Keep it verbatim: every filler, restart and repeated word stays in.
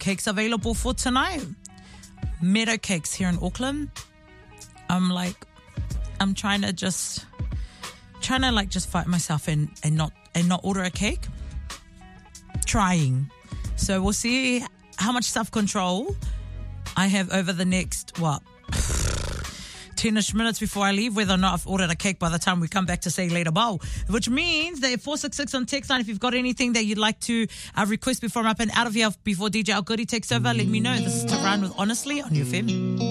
cakes available for tonight. Meadow Cakes here in Auckland. I'm like, I'm trying to just, trying to like just fight myself and, and not and not order a cake. Trying. So we'll see how much self-control I have over the next, what, ten-ish minutes before I leave, whether or not I've ordered a cake by the time we come back to say later bow, which means that four six six on text line, if you've got anything that you'd like to uh, request before I'm up and out of here, before D J Al Goody takes over, let me know. This is Tehran with Honestly on U F M.